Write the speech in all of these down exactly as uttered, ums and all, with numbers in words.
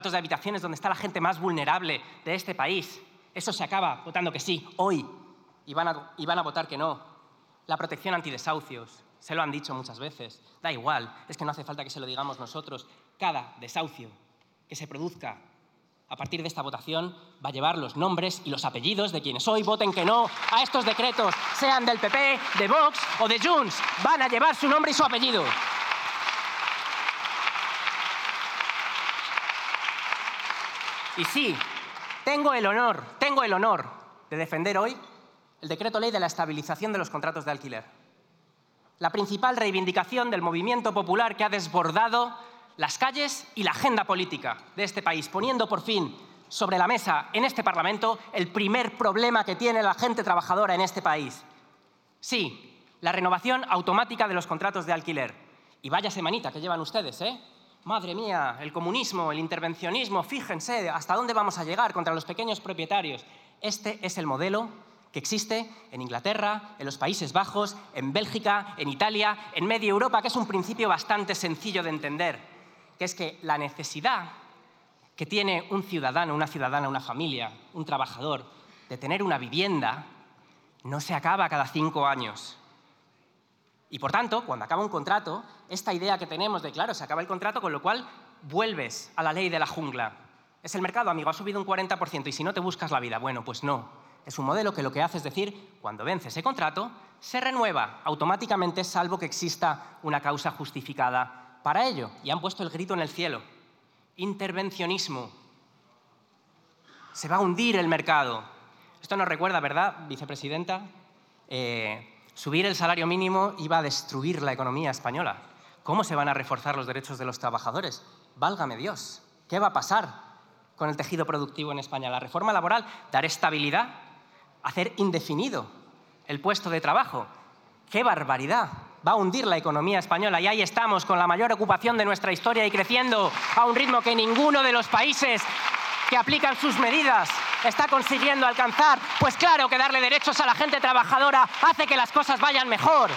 de habitaciones donde está la gente más vulnerable de este país. Eso se acaba votando que sí, hoy, y van a, y van a votar que no. La protección antidesahucios, se lo han dicho muchas veces, da igual, es que no hace falta que se lo digamos nosotros. Cada desahucio que se produzca a partir de esta votación va a llevar los nombres y los apellidos de quienes hoy voten que no a estos decretos, sean del P P, de Vox o de Junts. Van a llevar su nombre y su apellido. Y sí, tengo el honor, tengo el honor de defender hoy el decreto ley de la estabilización de los contratos de alquiler. La principal reivindicación del movimiento popular que ha desbordado las calles y la agenda política de este país, poniendo por fin sobre la mesa en este Parlamento el primer problema que tiene la gente trabajadora en este país. Sí, la renovación automática de los contratos de alquiler. Y vaya semanita que llevan ustedes, ¿eh? Madre mía, el comunismo, el intervencionismo, fíjense hasta dónde vamos a llegar contra los pequeños propietarios. Este es el modelo que existe en Inglaterra, en los Países Bajos, en Bélgica, en Italia, en media Europa, que es un principio bastante sencillo de entender, que es que la necesidad que tiene un ciudadano, una ciudadana, una familia, un trabajador, de tener una vivienda, no se acaba cada cinco años. Y, por tanto, cuando acaba un contrato, esta idea que tenemos de, claro, se acaba el contrato, con lo cual vuelves a la ley de la jungla. Es el mercado, amigo, ha subido un cuarenta por ciento y si no te buscas la vida. Bueno, pues no. Es un modelo que lo que hace es decir, cuando vence ese contrato, se renueva automáticamente, salvo que exista una causa justificada para ello. Y han puesto el grito en el cielo. Intervencionismo. Se va a hundir el mercado. Esto nos recuerda, ¿verdad, vicepresidenta? Eh... Subir el salario mínimo iba a destruir la economía española. ¿Cómo se van a reforzar los derechos de los trabajadores? Válgame Dios, ¿qué va a pasar con el tejido productivo en España? La reforma laboral, dar estabilidad, hacer indefinido el puesto de trabajo. ¡Qué barbaridad! Va a hundir la economía española y ahí estamos con la mayor ocupación de nuestra historia y creciendo a un ritmo que ninguno de los países que aplican sus medidas está consiguiendo alcanzar. Pues claro que darle derechos a la gente trabajadora hace que las cosas vayan mejor.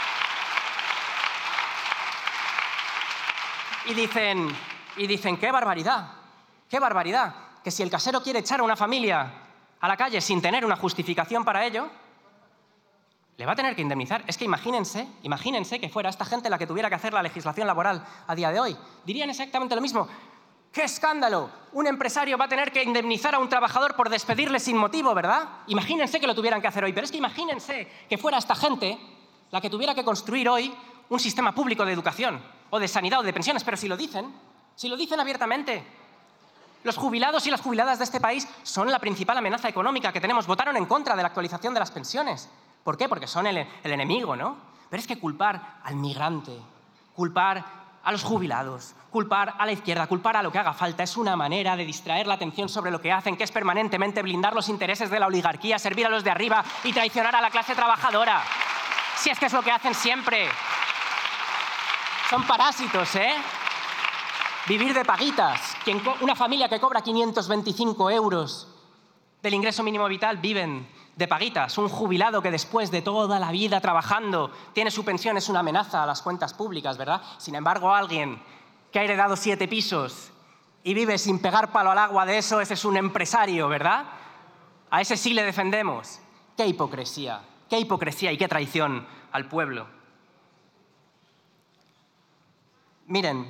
Y dicen, y dicen, ¡qué barbaridad! ¡Qué barbaridad! Que si el casero quiere echar a una familia a la calle sin tener una justificación para ello, le va a tener que indemnizar. Es que imagínense, imagínense que fuera esta gente la que tuviera que hacer la legislación laboral a día de hoy. Dirían exactamente lo mismo. ¡Qué escándalo! Un empresario va a tener que indemnizar a un trabajador por despedirle sin motivo, ¿verdad? Imagínense que lo tuvieran que hacer hoy. Pero es que imagínense que fuera esta gente la que tuviera que construir hoy un sistema público de educación, o de sanidad, o de pensiones. Pero si lo dicen, si lo dicen abiertamente. Los jubilados y las jubiladas de este país son la principal amenaza económica que tenemos. Votaron en contra de la actualización de las pensiones. ¿Por qué? Porque son el, el enemigo, ¿no? Pero es que culpar al migrante, culpar a los jubilados, culpar a la izquierda, culpar a lo que haga falta, es una manera de distraer la atención sobre lo que hacen, que es permanentemente blindar los intereses de la oligarquía, servir a los de arriba y traicionar a la clase trabajadora. Si es que es lo que hacen siempre. Son parásitos, ¿eh? Vivir de paguitas. Quien una familia que cobra quinientos veinticinco euros del ingreso mínimo vital viven de paguitas. Un jubilado que después de toda la vida trabajando tiene su pensión es una amenaza a las cuentas públicas, ¿verdad? Sin embargo, alguien que ha heredado siete pisos y vive sin pegar palo al agua de eso, ese es un empresario, ¿verdad? A ese sí le defendemos. ¡Qué hipocresía! ¡Qué hipocresía y qué traición al pueblo! Miren,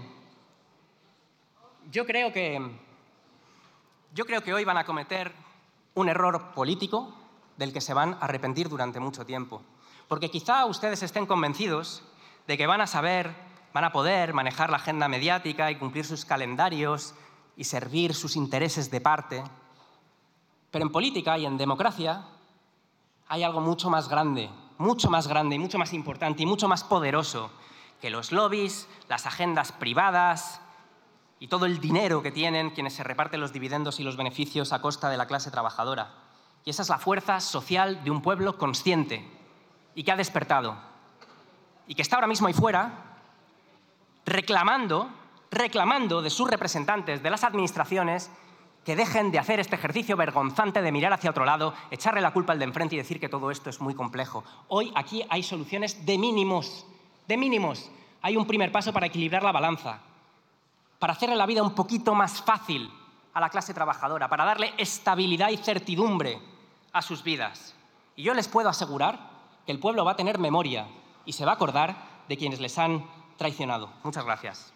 yo creo que, yo creo que hoy van a cometer un error político del que se van a arrepentir durante mucho tiempo. Porque quizá ustedes estén convencidos de que van a saber, van a poder manejar la agenda mediática y cumplir sus calendarios y servir sus intereses de parte. Pero en política y en democracia hay algo mucho más grande, mucho más grande y mucho más importante y mucho más poderoso que los lobbies, las agendas privadas y todo el dinero que tienen quienes se reparten los dividendos y los beneficios a costa de la clase trabajadora. Y esa es la fuerza social de un pueblo consciente y que ha despertado y que está ahora mismo ahí fuera reclamando, reclamando de sus representantes, de las administraciones, que dejen de hacer este ejercicio vergonzante de mirar hacia otro lado, echarle la culpa al de enfrente y decir que todo esto es muy complejo. Hoy aquí hay soluciones de mínimos, de mínimos. Hay un primer paso para equilibrar la balanza. para hacerle la vida un poquito más fácil a la clase trabajadora, para darle estabilidad y certidumbre a sus vidas. Y yo les puedo asegurar que el pueblo va a tener memoria y se va a acordar de quienes les han traicionado. Muchas gracias.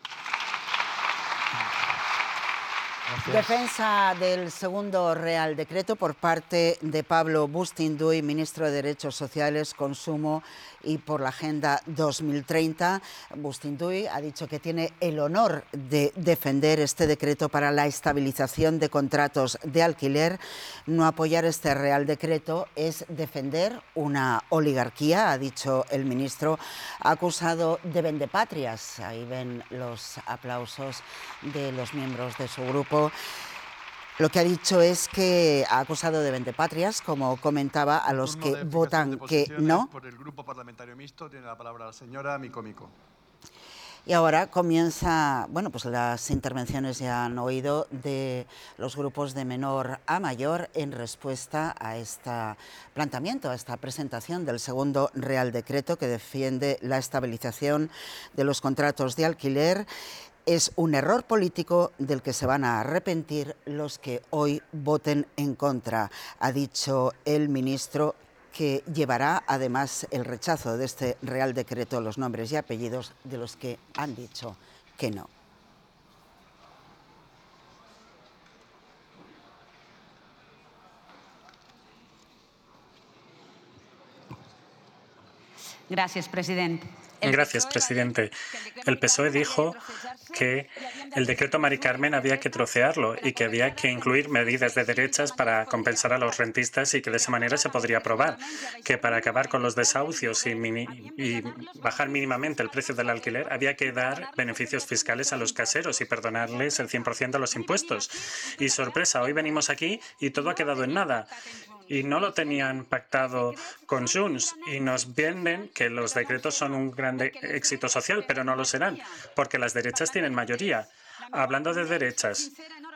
Gracias. Defensa del segundo Real Decreto por parte de Pablo Bustinduy, ministro de Derechos Sociales, Consumo y por la Agenda dos mil treinta. Bustinduy ha dicho que tiene el honor de defender este decreto para la estabilización de contratos de alquiler. No apoyar este Real Decreto es defender una oligarquía, ha dicho el ministro, acusado de vendepatrias. Ahí ven los aplausos de los miembros de su grupo. Lo que ha dicho es que ha acusado de vendepatrias, como comentaba, a los que votan que no. Por el Grupo Parlamentario Mixto tiene la palabra la señora Mico Mico. Y ahora comienza, bueno, pues las intervenciones ya han oído de los grupos de menor a mayor en respuesta a este planteamiento, a esta presentación del segundo Real Decreto que defiende la estabilización de los contratos de alquiler. Es un error político del que se van a arrepentir los que hoy voten en contra, ha dicho el ministro, que llevará además el rechazo de este Real Decreto los nombres y apellidos de los que han dicho que no. Gracias, presidente. Gracias, presidente. El P S O E dijo que el decreto Mari Carmen había que trocearlo y que había que incluir medidas de derechas para compensar a los rentistas y que de esa manera se podría aprobar, que para acabar con los desahucios y, mini, y bajar mínimamente el precio del alquiler había que dar beneficios fiscales a los caseros y perdonarles el cien por ciento de los impuestos. Y sorpresa, hoy venimos aquí y todo ha quedado en nada. Y no lo tenían pactado con Junts y nos venden que los decretos son un gran éxito social, pero no lo serán, porque las derechas tienen mayoría. Hablando de derechas,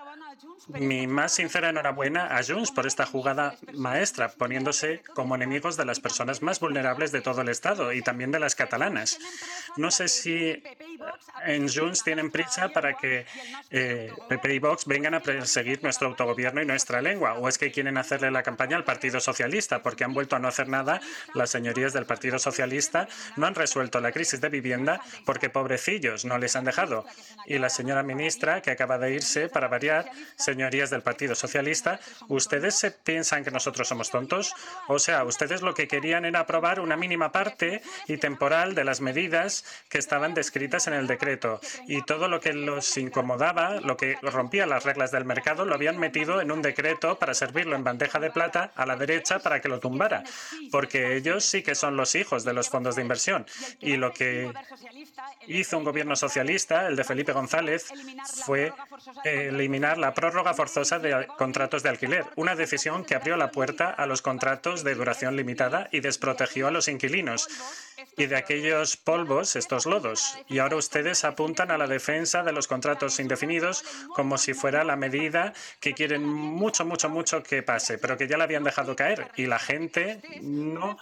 mi más sincera enhorabuena a Junts por esta jugada maestra, poniéndose como enemigos de las personas más vulnerables de todo el Estado y también de las catalanas. No sé si en Junts tienen prisa para que eh, P P y Vox vengan a perseguir nuestro autogobierno y nuestra lengua, o es que quieren hacerle la campaña al Partido Socialista, porque han vuelto a no hacer nada. Las señorías del Partido Socialista no han resuelto la crisis de vivienda porque, pobrecillos, no les han dejado. Y la señora ministra, que acaba de irse, para variar, señorías del Partido Socialista, ¿ustedes se piensan que nosotros somos tontos? O sea, ustedes lo que querían era aprobar una mínima parte y temporal de las medidas que estaban descritas en el decreto. Y todo lo que los incomodaba, lo que rompía las reglas del mercado, lo habían metido en un decreto para servirlo en bandeja de plata a la derecha para que lo tumbara. Porque ellos sí que son los hijos de los fondos de inversión. Y lo que hizo un gobierno socialista, el de Felipe González, fue eliminar la prórroga forzosa de contratos de alquiler, una decisión que abrió la puerta a los contratos de duración limitada y desprotegió a los inquilinos. Y de aquellos polvos, estos lodos. Y ahora ustedes apuntan a la defensa de los contratos indefinidos como si fuera la medida que quieren mucho, mucho, mucho que pase, pero que ya la habían dejado caer. Y la gente no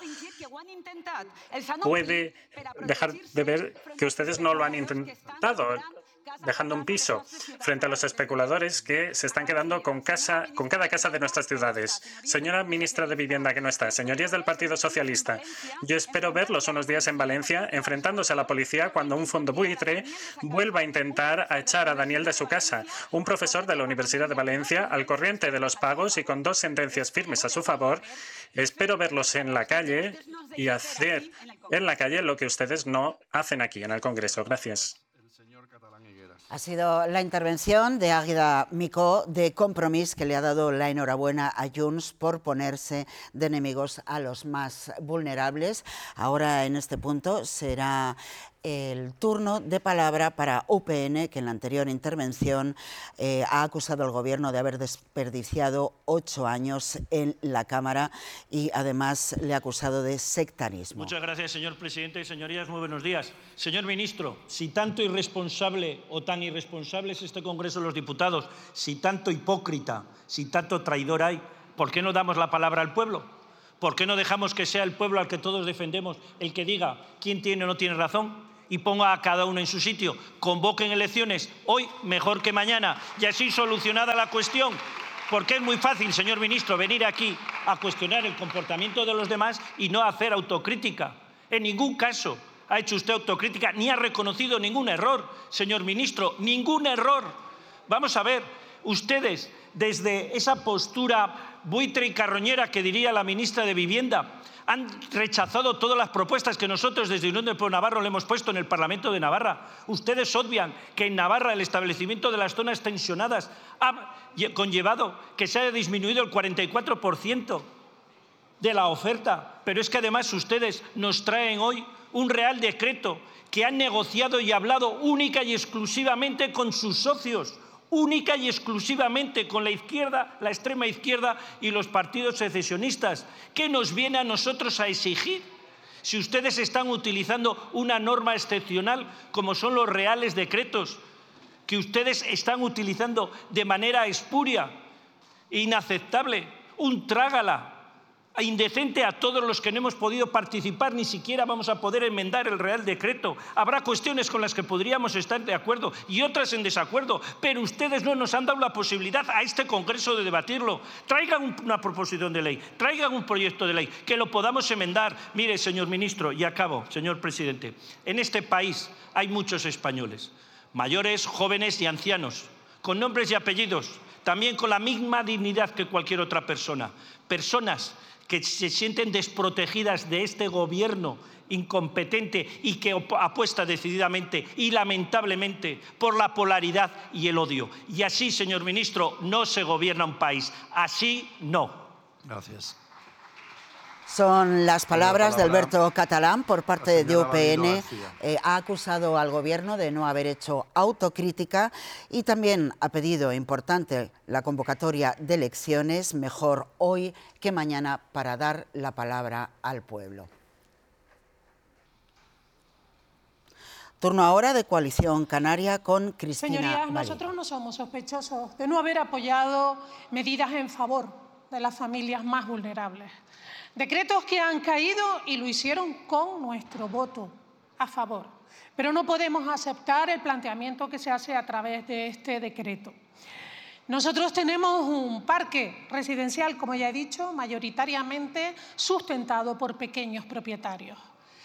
puede dejar de ver que ustedes no lo han intentado, dejando un piso frente a los especuladores que se están quedando con, casa, con cada casa de nuestras ciudades. Señora ministra de Vivienda, que no está, señorías del Partido Socialista, yo espero verlos unos días en Valencia enfrentándose a la policía cuando un fondo buitre vuelva a intentar a echar a Daniel de su casa, un profesor de la Universidad de Valencia, al corriente de los pagos y con dos sentencias firmes a su favor. Espero verlos en la calle y hacer en la calle lo que ustedes no hacen aquí en el Congreso. Gracias. Ha sido la intervención de Águeda Micó de Compromís, que le ha dado la enhorabuena a Junts por ponerse de enemigos a los más vulnerables. Ahora, en este punto, será el turno de palabra para U P N, que en la anterior intervención eh, ha acusado al Gobierno de haber desperdiciado ocho años en la Cámara y además le ha acusado de sectarismo. Muchas gracias, señor presidente. Señorías, muy buenos días. Señor ministro, si tanto irresponsable o tan irresponsable es este Congreso de los Diputados, si tanto hipócrita, si tanto traidor hay, ¿por qué no damos la palabra al pueblo? ¿Por qué no dejamos que sea el pueblo al que todos defendemos el que diga quién tiene o no tiene razón? y ponga a cada uno en su sitio. Convoquen elecciones hoy mejor que mañana y así solucionada la cuestión. Porque es muy fácil, señor ministro, venir aquí a cuestionar el comportamiento de los demás y no hacer autocrítica. En ningún caso ha hecho usted autocrítica ni ha reconocido ningún error, señor ministro, ningún error. Vamos a ver, ustedes desde esa postura buitre y carroñera que diría la ministra de Vivienda han rechazado todas las propuestas que nosotros desde Unión del Pueblo Navarro le hemos puesto en el Parlamento de Navarra. Ustedes obvian que en Navarra el establecimiento de las zonas tensionadas ha conllevado que se haya disminuido el cuarenta y cuatro por ciento de la oferta. Pero es que además ustedes nos traen hoy un Real Decreto que han negociado y hablado única y exclusivamente con sus socios, única y exclusivamente con la izquierda, la extrema izquierda y los partidos secesionistas. ¿Qué nos viene a nosotros a exigir? Si ustedes están utilizando una norma excepcional como son los reales decretos, que ustedes están utilizando de manera espuria, inaceptable, un trágala, indecente a todos los que no hemos podido participar, ni siquiera vamos a poder enmendar el Real Decreto. Habrá cuestiones con las que podríamos estar de acuerdo y otras en desacuerdo, pero ustedes no nos han dado la posibilidad a este Congreso de debatirlo. Traigan una proposición de ley, traigan un proyecto de ley, que lo podamos enmendar. Mire, señor ministro, y acabo, señor presidente, en este país hay muchos españoles, mayores, jóvenes y ancianos, con nombres y apellidos, también con la misma dignidad que cualquier otra persona. Personas que se sienten desprotegidas de este gobierno incompetente y que apuesta decididamente y lamentablemente por la polaridad y el odio. Y así, señor ministro, no se gobierna un país. Así no. Gracias. Son las palabras de palabra, Alberto Catalán por parte de U P N. Eh, ha acusado al Gobierno de no haber hecho autocrítica y también ha pedido, importante, la convocatoria de elecciones, mejor hoy que mañana, para dar la palabra al pueblo. Turno ahora de Coalición Canaria con Cristina Señorías, Valido. nosotros no somos sospechosos de no haber apoyado medidas en favor de las familias más vulnerables. Decretos que han caído y lo hicieron con nuestro voto a favor. Pero no podemos aceptar el planteamiento que se hace a través de este decreto. Nosotros tenemos un parque residencial, como ya he dicho, mayoritariamente sustentado por pequeños propietarios.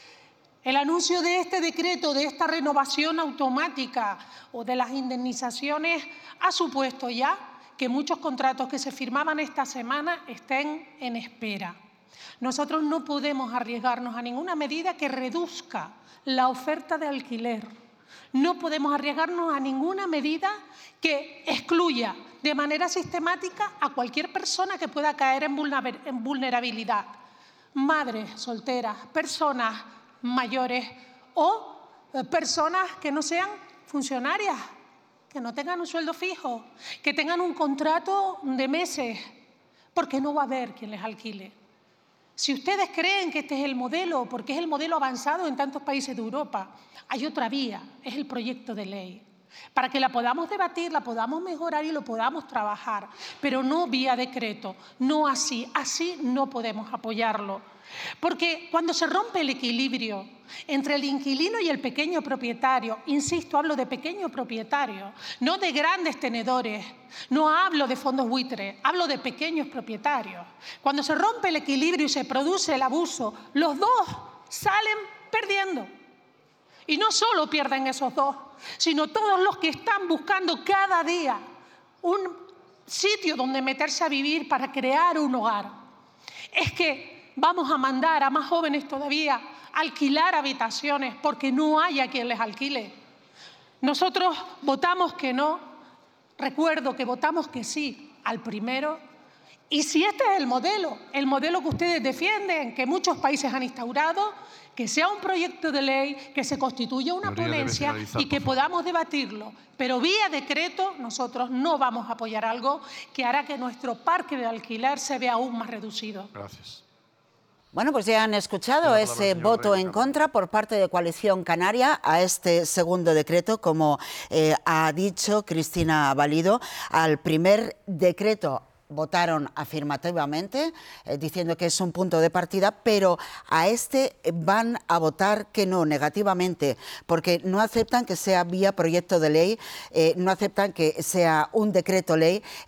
El anuncio de este decreto, de esta renovación automática o de las indemnizaciones, ha supuesto ya que muchos contratos que se firmaban esta semana estén en espera. Nosotros no podemos arriesgarnos a ninguna medida que reduzca la oferta de alquiler. No podemos arriesgarnos a ninguna medida que excluya de manera sistemática a cualquier persona que pueda caer en vulnerabilidad. Madres solteras, personas mayores o personas que no sean funcionarias, que no tengan un sueldo fijo, que tengan un contrato de meses, porque no va a haber quien les alquile. Si ustedes creen que este es el modelo, porque es el modelo avanzado en tantos países de Europa, hay otra vía, es el proyecto de ley. Para que la podamos debatir, la podamos mejorar y lo podamos trabajar, pero no vía decreto, no así, así no podemos apoyarlo. Porque cuando se rompe el equilibrio entre el inquilino y el pequeño propietario, insisto, hablo de pequeño propietario, no de grandes tenedores, no hablo de fondos buitre, hablo de pequeños propietarios. Cuando se rompe el equilibrio y se produce el abuso, los dos salen perdiendo. Y no solo pierden esos dos, sino todos los que están buscando cada día un sitio donde meterse a vivir para crear un hogar. Es que vamos a mandar a más jóvenes todavía a alquilar habitaciones porque no hay a quien les alquile. Nosotros votamos que no, recuerdo que votamos que sí al primero. Y si este es el modelo, el modelo que ustedes defienden, que muchos países han instaurado, que sea un proyecto de ley, que se constituya una ponencia y que podamos debatirlo. Pero vía decreto nosotros no vamos a apoyar algo que hará que nuestro parque de alquiler se vea aún más reducido. Gracias. Bueno, pues ya han escuchado ese voto en contra por parte de Coalición Canaria a este segundo decreto, como eh, ha dicho Cristina Valido, al primer decreto votaron afirmativamente, eh, diciendo que es un punto de partida, pero a este van a votar que no, negativamente, porque no aceptan que sea vía proyecto de ley, eh, no aceptan que sea un decreto ley